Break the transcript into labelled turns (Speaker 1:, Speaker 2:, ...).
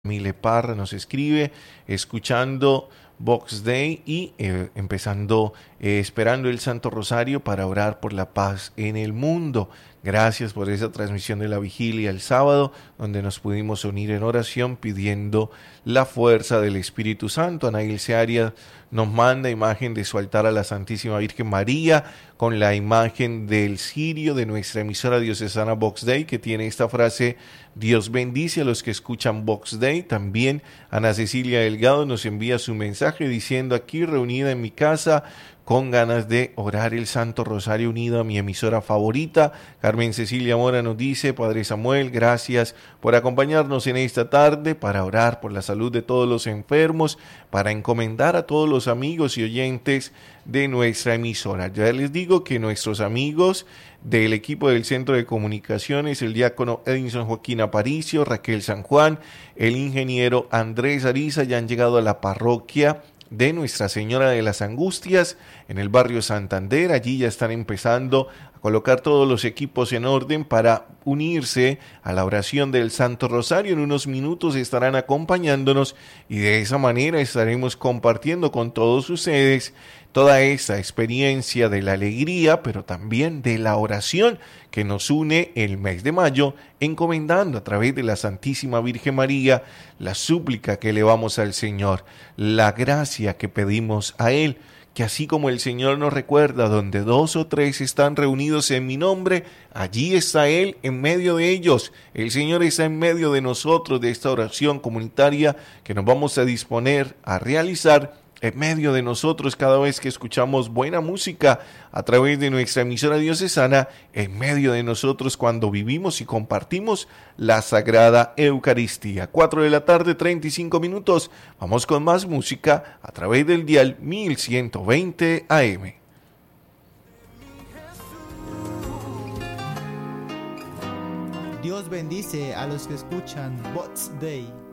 Speaker 1: Mile Parra nos escribe, escuchando Box Day y esperando el Santo Rosario para orar por la paz en el mundo. Gracias por esa transmisión de la vigilia el sábado, donde nos pudimos unir en oración pidiendo la fuerza del Espíritu Santo. Ana Ilse Arias nos manda imagen de su altar a la Santísima Virgen María, con la imagen del cirio de nuestra emisora diocesana Box Day, que tiene esta frase: Dios bendice a los que escuchan Box Day. También Ana Cecilia Delgado nos envía su mensaje diciendo: aquí reunida en mi casa, con ganas de orar el Santo Rosario, unido a mi emisora favorita. Carmen Cecilia Mora nos dice: Padre Samuel, gracias por acompañarnos en esta tarde para orar por la salud de todos los enfermos, para encomendar a todos los amigos y oyentes de nuestra emisora. Ya les digo que nuestros amigos del equipo del Centro de Comunicaciones, el diácono Edinson Joaquín Aparicio, Raquel San Juan, el ingeniero Andrés Ariza, ya han llegado a la parroquia de Nuestra Señora de las Angustias en el barrio Santander. Allí ya están empezando a colocar todos los equipos en orden para unirse a la oración del Santo Rosario. En unos minutos estarán acompañándonos y de esa manera estaremos compartiendo con todos ustedes toda esta experiencia de la alegría, pero también de la oración que nos une el mes de mayo, encomendando a través de la Santísima Virgen María la súplica que elevamos al Señor, la gracia que pedimos a Él, que así como el Señor nos recuerda: donde 2 o 3 están reunidos en mi nombre, allí está Él en medio de ellos. El Señor está en medio de nosotros, de esta oración comunitaria que nos vamos a disponer a realizar en medio de nosotros cada vez que escuchamos buena música a través de nuestra emisora diocesana, en medio de nosotros cuando vivimos y compartimos la Sagrada Eucaristía. 4 de la tarde, 35 minutos. Vamos con más música a través del dial 1120 AM.
Speaker 2: Dios bendice a los que escuchan Box Day.